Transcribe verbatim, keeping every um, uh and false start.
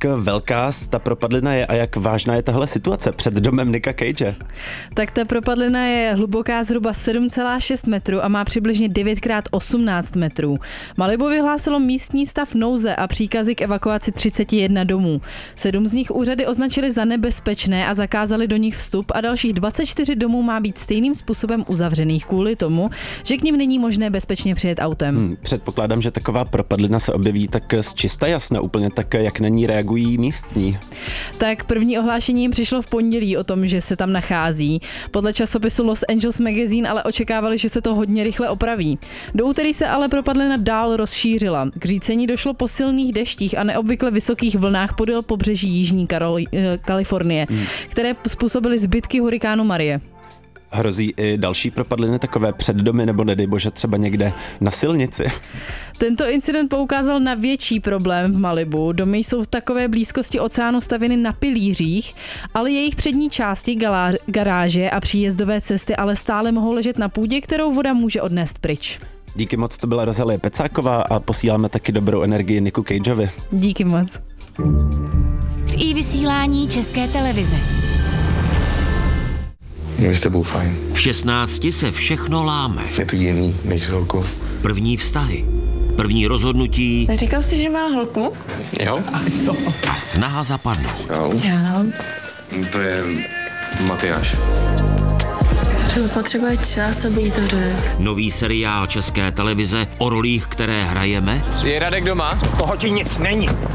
Jak velká ta propadlina je a jak vážná je tahle situace před domem Nicka Cage? Tak ta propadlina je hluboká zhruba sedm celá šest metru a má přibližně devět krát osmnáct metrů. Malibu vyhlásilo místní stav nouze a příkazy k evakuaci třicet jedna domů. Sedm z nich úřady označily za nebezpečné a zakázali do nich vstup a dalších dvacet čtyři domů má být stejným způsobem uzavřených kvůli tomu, že k nim není možné bezpečně přijet autem. Hmm, předpokládám, že taková propadlina se objeví tak z čista jasna, úplně tak, jak na ní reagují místní. Tak první ohlášení jim přišlo v pondělí o tom, že se tam nachází. Podle časopisu Los Angeles Magazine ale očekávali, že se to hodně rychle opraví. Do úterý se ale propadlina dál rozšířila. K řícení došlo po silných deštích a neobvykle vysokých vlnách podél pobřeží jižní Karol- Kalifornie, hmm. které způsobily zbytky hurikánu Marie. Hrozí i další propadliny takové před domy nebo nedej bože třeba někde na silnici? Tento incident poukázal na větší problém v Malibu. Domy jsou v takové blízkosti oceánu stavěny na pilířích, ale jejich přední části, galá- garáže a příjezdové cesty ale stále mohou ležet na půdě, kterou voda může odnést pryč. Díky moc, to byla Rozalie Pecáková a posíláme taky dobrou energii Nicku Cageovi. Díky moc. V iVysílání České televize. Je s tebou fajn. V šestnácti se všechno láme. Je to jiný než s holkou. První vztahy, první rozhodnutí. Neříkal jsi, že má holku? Jo. A snaha zapadnout. Jo. Já. To je Matyáš. Třeba potřebuje čas, aby jí to řekl. Nový seriál České televize o rolích, které hrajeme. Je Radek doma? Toho ti nic není.